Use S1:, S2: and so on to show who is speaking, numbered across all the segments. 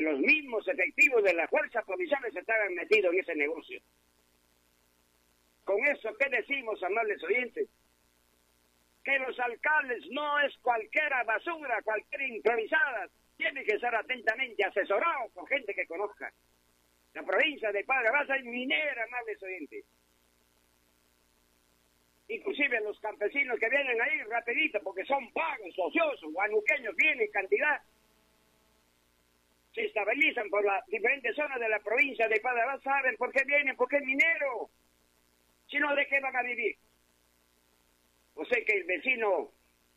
S1: los mismos efectivos de las fuerzas policiales estaban metidos en ese negocio. Con eso, ¿qué decimos, amables oyentes? Que los alcaldes no es cualquiera basura, cualquier improvisada, tienen que ser atentamente asesorados por gente que conozca. La provincia de Padre Abad es minera, amables oyentes. Inclusive los campesinos que vienen ahí rapidito, porque son pagos, ociosos, guanuqueños, vienen en cantidad, se estabilizan por las diferentes zonas de la provincia de Padre Abad, saben por qué vienen, porque es minero. Si no, ¿de qué van a vivir? O sea que el vecino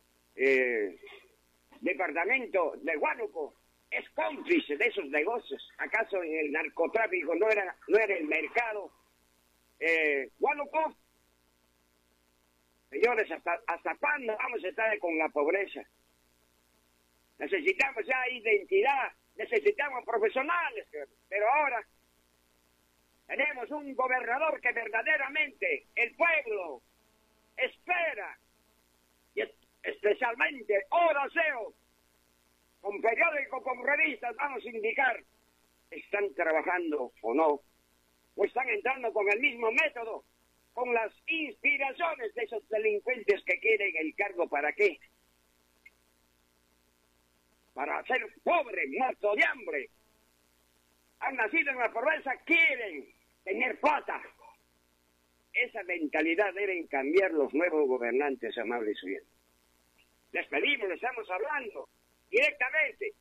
S1: departamento de Huánuco es cómplice de esos negocios. ¿Acaso en el narcotráfico no era el mercado Huánuco? Señores, ¿hasta cuándo vamos a estar con la pobreza? Necesitamos ya identidad, necesitamos profesionales, pero ahora tenemos un gobernador que verdaderamente el pueblo espera, y especialmente Oraseo, con periódicos, con revistas, vamos a indicar, ¿están trabajando o no? ¿O están entrando con el mismo método? Con las inspiraciones de esos delincuentes que quieren el cargo, ¿para qué? Para ser pobres, muertos de hambre. Han nacido en la pobreza, quieren tener plata. Esa mentalidad deben cambiar los nuevos gobernantes, amables oyentes. Les pedimos, les estamos hablando directamente.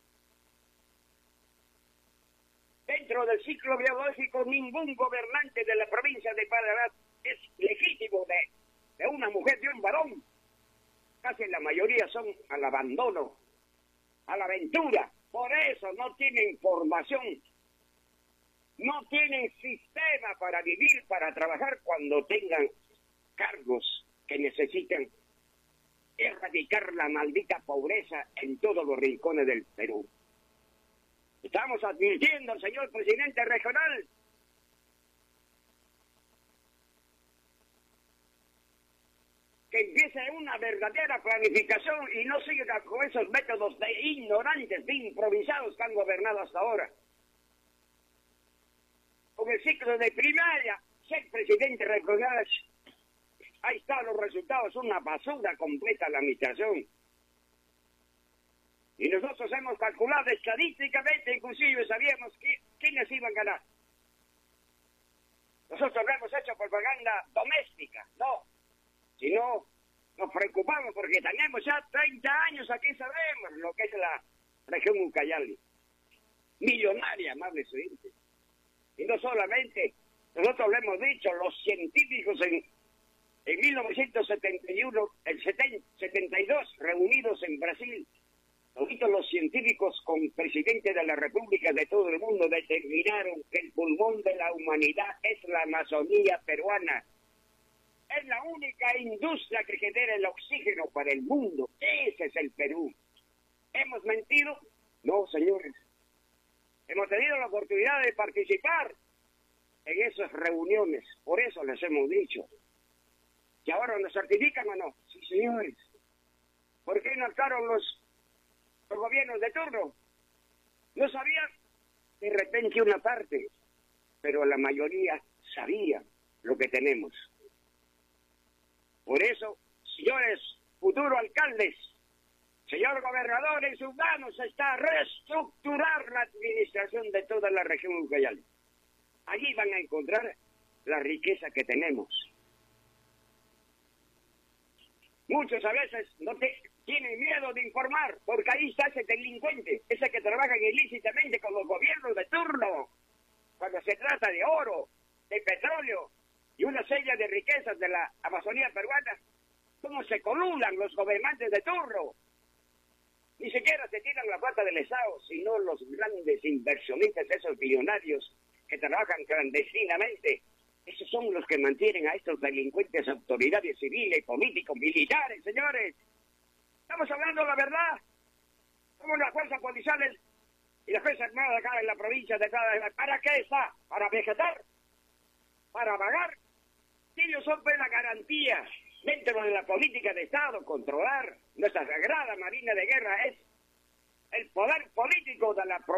S1: Dentro del ciclo biológico, ningún gobernante de la provincia de Padre Abad es legítimo de una mujer, de un varón. Casi la mayoría son al abandono, a la aventura. Por eso no tienen formación, no tienen sistema para vivir, para trabajar cuando tengan cargos que necesitan erradicar la maldita pobreza en todos los rincones del Perú. Estamos advirtiendo al señor presidente regional que empiece una verdadera planificación y no siga con esos métodos de ignorantes, de improvisados que han gobernado hasta ahora. Con el ciclo de primaria, ser presidente regional, ahí están los resultados, una basura completa la administración. Y nosotros hemos calculado estadísticamente, inclusive sabíamos quiénes iban a ganar. Nosotros no hemos hecho propaganda doméstica, no. Sino nos preocupamos porque tenemos ya 30 años aquí, sabemos lo que es la región Ucayali. Millonaria, amables oyentes. Y no solamente, nosotros lo hemos dicho, los científicos en 1971, el 72, reunidos en Brasil, los científicos con presidente de la República de todo el mundo determinaron que el pulmón de la humanidad es la Amazonía peruana. Es la única industria que genera el oxígeno para el mundo. Ese es el Perú. ¿Hemos mentido? No, señores. Hemos tenido la oportunidad de participar en esas reuniones. Por eso les hemos dicho. ¿Y ahora nos certifican o no? Sí, señores. ¿Por qué no actuaron los gobiernos de turno? No sabían, de repente una parte, pero la mayoría sabía lo que tenemos. Por eso, señores futuros alcaldes, señor gobernador, en sus manos está reestructurar la administración de toda la región Ucayali. Allí van a encontrar la riqueza que tenemos. Muchos a veces tienen miedo de informar, porque ahí está ese delincuente, ese que trabaja ilícitamente con los gobiernos de turno, cuando se trata de oro, de petróleo y una serie de riquezas de la Amazonía peruana. ¿Cómo se colulan los gobernantes de turno? Ni siquiera se tiran la pata del Estado, sino los grandes inversionistas, esos millonarios que trabajan clandestinamente. Esos son los que mantienen a estos delincuentes autoridades civiles, políticos, militares, señores. Estamos hablando la verdad. Como las fuerzas policiales y las fuerzas armadas acá en la provincia de Cada. ¿Para qué está? ¿Para vegetar? ¿Para vagar? Ellos son pues la garantía dentro de la política de Estado, controlar nuestra sagrada Marina de Guerra es el poder político de la provincia.